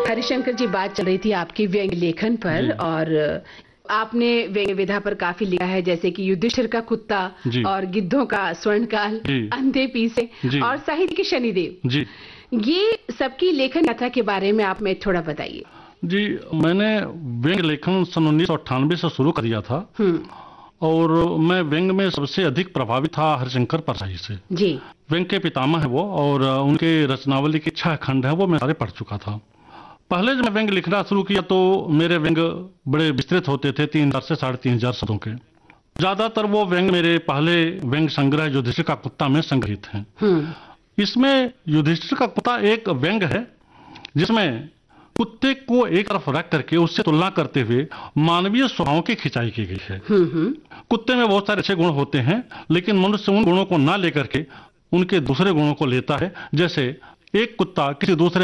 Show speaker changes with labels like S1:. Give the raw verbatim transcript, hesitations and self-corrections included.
S1: हरिशंकर जी, बात चल रही थी आपकी व्यंग्य लेखन पर और आपने व्यंग्य विधा पर काफी लिखा है, जैसे कि युधिष्ठिर का कुत्ता और गिद्धों का स्वर्णकाल, अंधे पीसे और साहित्य के शनिदेव जी। ये सबकी लेखन कथा के बारे में आप में थोड़ा बताइए।
S2: जी, मैंने व्यंग्य लेखन सन उन्नीस सौ अट्ठानवे से शुरू कर दिया था और मैं व्यंग्य में सबसे अधिक प्रभावित था हरिशंकर परसाई से जी। व्यंग्य के पितामह है वो और उनके रचनावली के छह खंड है वो मैं सारे पढ़ चुका था। पहले जब मैं व्यंग्य लिखना शुरू किया तो मेरे व्यंग्य बड़े विस्तृत होते थे, तीन हजार से साढ़े तीन हजार शब्दों के। ज्यादातर वो व्यंग्य मेरे पहले व्यंग्य संग्रह युधिष्ठिर का कुत्ता में संग्रहित हैं। इसमें युधिष्ठिर का कुत्ता एक व्यंग्य है जिसमें कुत्ते को एक तरफ रख करके उससे तुलना करते हुए मानवीय स्वभाव की खिंचाई की गई है। कुत्ते में बहुत सारे अच्छे गुण होते हैं, लेकिन मनुष्य उन गुणों को ना लेकर के उनके दूसरे गुणों को लेता है। जैसे एक कुत्ता किसी दूसरे